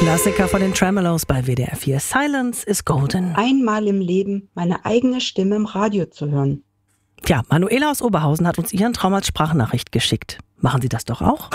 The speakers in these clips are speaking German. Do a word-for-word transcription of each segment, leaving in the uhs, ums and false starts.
Klassiker von den Tremeloes bei W D R vier. Silence is golden. Einmal im Leben meine eigene Stimme im Radio zu hören. Tja, Manuela aus Oberhausen hat uns ihren Traum als Sprachnachricht geschickt. Machen Sie das doch auch?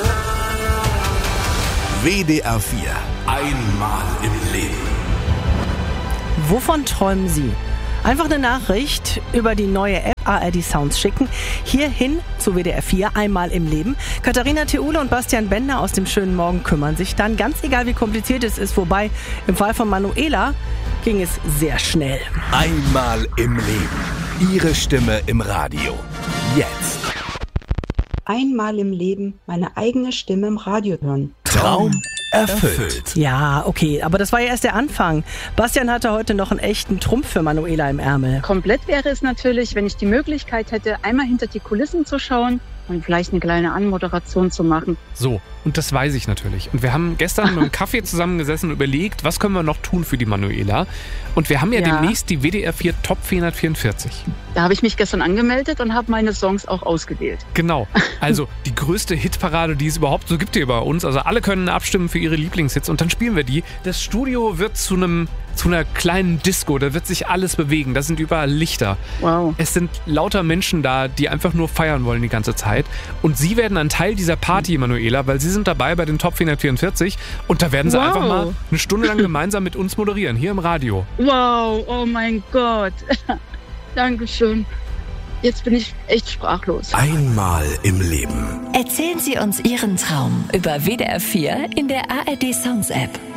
W D R vier. Einmal im Leben. Wovon träumen Sie? Einfach eine Nachricht über die neue App A R D Sounds schicken. Hierhin zu W D R vier, einmal im Leben. Katharina Theule und Bastian Bender aus dem schönen Morgen kümmern sich dann. Ganz egal, wie kompliziert es ist. Wobei, im Fall von Manuela ging es sehr schnell. Einmal im Leben. Ihre Stimme im Radio. Jetzt. Einmal im Leben meine eigene Stimme im Radio hören. Traum erfüllt. Ja, okay, aber das war ja erst der Anfang. Bastian hatte heute noch einen echten Trumpf für Manuela im Ärmel. Komplett wäre es natürlich, wenn ich die Möglichkeit hätte, einmal hinter die Kulissen zu schauen und vielleicht eine kleine Anmoderation zu machen. So, und das weiß ich natürlich. Und wir haben gestern beim Kaffee zusammengesessen und überlegt, was können wir noch tun für die Manuela. Und wir haben ja, ja. demnächst die W D R vier Top vierhundertvierundvierzig. Da habe ich mich gestern angemeldet und habe meine Songs auch ausgewählt. Genau, also die größte Hitparade, die es überhaupt so gibt hier bei uns. Also alle können abstimmen für ihre Lieblingshits und dann spielen wir die. Das Studio wird zu einem zu einer kleinen Disco, da wird sich alles bewegen, da sind überall Lichter. Wow. Es sind lauter Menschen da, die einfach nur feiern wollen die ganze Zeit. Und sie werden ein Teil dieser Party, Manuela, weil sie sind dabei bei den Top vierhundertvierundvierzig und da werden sie wow. einfach mal eine Stunde lang gemeinsam mit uns moderieren, hier im Radio. Wow, oh mein Gott. Dankeschön. Jetzt bin ich echt sprachlos. Einmal im Leben. Erzählen Sie uns Ihren Traum über W D R vier in der A R D Sounds App.